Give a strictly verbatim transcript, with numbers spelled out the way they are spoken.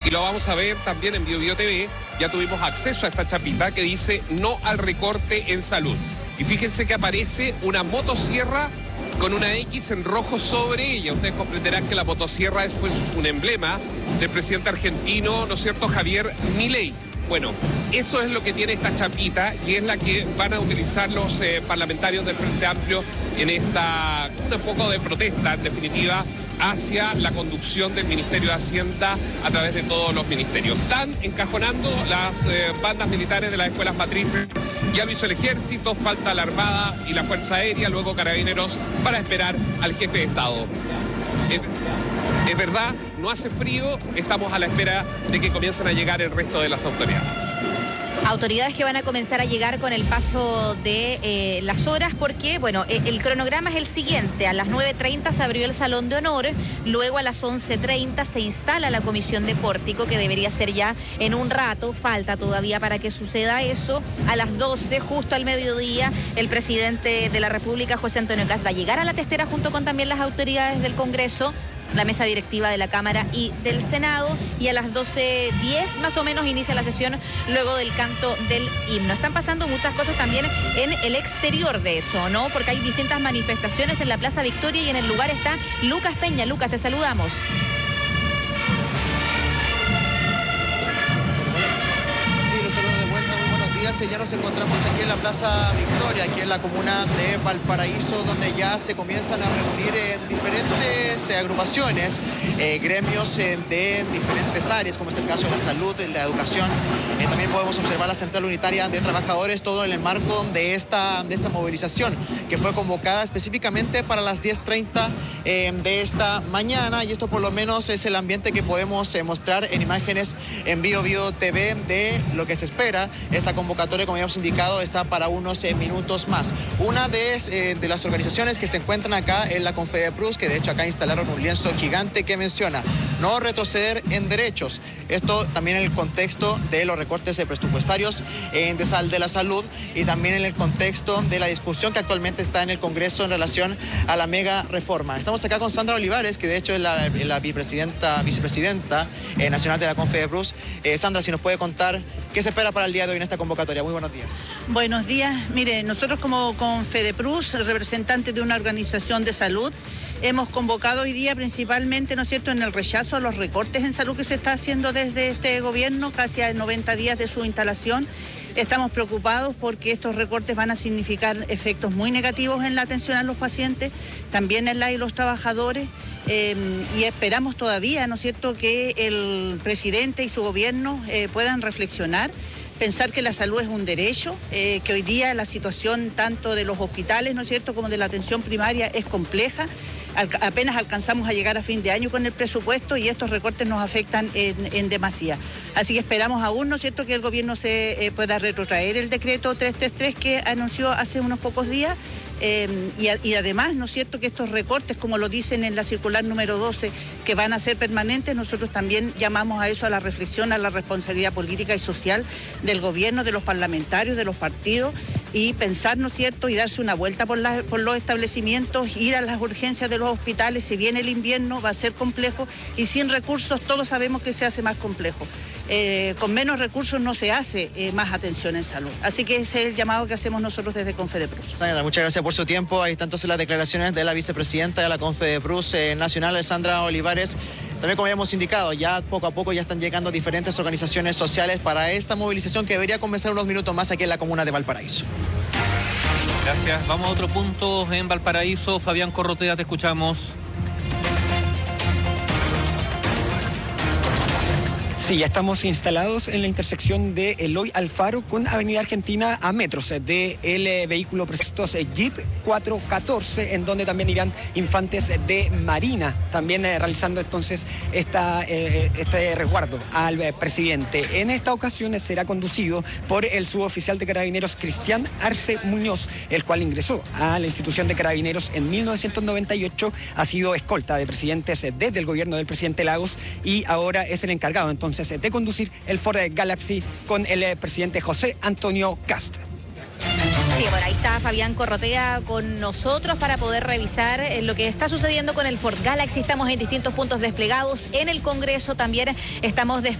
Y lo vamos a ver también en Bio Bio T V. Ya tuvimos acceso a esta chapita que dice no al recorte en salud. Y fíjense que aparece una motosierra con una X en rojo sobre ella. Ustedes comprenderán que la motosierra fue un emblema del presidente argentino, ¿no es cierto?, Javier Milei. Bueno, eso es lo que tiene esta chapita y es la que van a utilizar los eh, parlamentarios del Frente Amplio en esta, un poco de protesta, en definitiva, hacia la conducción del Ministerio de Hacienda a través de todos los ministerios. Están encajonando las eh, bandas militares de las escuelas matrices. Ya lo hizo el Ejército, falta la Armada y la Fuerza Aérea, luego Carabineros, para esperar al jefe de Estado. Es, es verdad, no hace frío, estamos a la espera de que comiencen a llegar el resto de las autoridades. Autoridades que van a comenzar a llegar con el paso de eh, las horas porque, bueno, el, el cronograma es el siguiente. A las nueve treinta se abrió el Salón de Honor, luego a las once treinta se instala la Comisión de Pórtico, que debería ser ya en un rato, falta todavía para que suceda eso. A las doce, justo al mediodía, el presidente de la República, José Antonio Kast, va a llegar a la testera junto con también las autoridades del Congreso, la mesa directiva de la Cámara y del Senado, y a las doce diez más o menos inicia la sesión luego del canto del himno. Están pasando muchas cosas también en el exterior, de hecho, ¿no? Porque hay distintas manifestaciones en la Plaza Victoria y en el lugar está Lucas Peña. Lucas, te saludamos. Ya nos encontramos aquí en la Plaza Victoria, aquí en la comuna de Valparaíso, donde ya se comienzan a reunir en diferentes eh, agrupaciones, eh, gremios eh, de diferentes áreas, como es el caso de la salud, de la educación. Eh, también podemos observar la Central Unitaria de Trabajadores, todo en el marco de esta, de esta movilización, que fue convocada específicamente para las diez treinta eh, de esta mañana, y esto por lo menos es el ambiente que podemos eh, mostrar en imágenes en Bio Bio T V de lo que se espera. Esta convocatoria, como ya hemos indicado, está para unos eh, minutos más. Una de, eh, de las organizaciones que se encuentran acá es la Confedeprus, que de hecho acá instalaron un lienzo gigante que menciona no retroceder en derechos. Esto también en el contexto de los recortes eh, presupuestarios en de, sal, de la salud, y también en el contexto de la discusión que actualmente está en el Congreso en relación a la mega reforma. Estamos acá con Sandra Olivares, que de hecho es la, la vicepresidenta, vicepresidenta eh, nacional de la Confedeprus. Eh, Sandra, si nos puede contar qué se espera para el día de hoy en esta convocatoria. Muy buenos días. Buenos días. Mire, nosotros como Confedeprus, representantes de una organización de salud, hemos convocado hoy día principalmente, ¿no es cierto?, en el rechazo a los recortes en salud que se está haciendo desde este gobierno, casi a noventa días de su instalación. Estamos preocupados porque estos recortes van a significar efectos muy negativos en la atención a los pacientes, también en la y los trabajadores. Eh, y esperamos todavía, ¿no es cierto?, que el presidente y su gobierno eh, puedan reflexionar, pensar que la salud es un derecho, eh, que hoy día la situación tanto de los hospitales, ¿no es cierto?, como de la atención primaria es compleja. Al, apenas alcanzamos a llegar a fin de año con el presupuesto y estos recortes nos afectan en, en demasía. Así que esperamos aún, ¿no es cierto?, que el gobierno se eh, pueda retrotraer el decreto trescientos treinta y tres que anunció hace unos pocos días. Eh, y, a, y además, ¿no es cierto?, que estos recortes, como lo dicen en la circular número doce, que van a ser permanentes, nosotros también llamamos a eso, a la reflexión, a la responsabilidad política y social del gobierno, de los parlamentarios, de los partidos, y pensar, ¿no es cierto?, y darse una vuelta por, la, por los establecimientos, ir a las urgencias de los hospitales. Si viene el invierno va a ser complejo, y sin recursos todos sabemos que se hace más complejo. Eh, con menos recursos no se hace eh, más atención en salud. Así que ese es el llamado que hacemos nosotros desde Confedeprus. Sandra, muchas gracias por su tiempo. Ahí están entonces las declaraciones de la vicepresidenta de la Confedeprus eh, Nacional, Sandra Olivares. También, como habíamos indicado, ya poco a poco ya están llegando diferentes organizaciones sociales para esta movilización que debería comenzar unos minutos más aquí en la comuna de Valparaíso. Gracias. Vamos a otro punto en Valparaíso. Fabián Corrotea, te escuchamos. Sí, ya estamos instalados en la intersección de Eloy Alfaro con Avenida Argentina a metros del eh, vehículo prestos eh, Jeep cuatrocientos catorce, en donde también irán infantes de Marina, también eh, realizando entonces esta, eh, este resguardo al eh, presidente. En esta ocasión eh, será conducido por el suboficial de Carabineros Cristian Arce Muñoz, el cual ingresó a la institución de Carabineros en mil novecientos noventa y ocho, ha sido escolta de presidentes eh, desde el gobierno del presidente Lagos y ahora es el encargado entonces de conducir el Ford Galaxy con el eh, presidente José Antonio Kast. Sí, bueno, ahí está Fabián Corrotea con nosotros para poder revisar eh, lo que está sucediendo con el Ford Galaxy. Estamos en distintos puntos desplegados en el Congreso, también estamos desplegados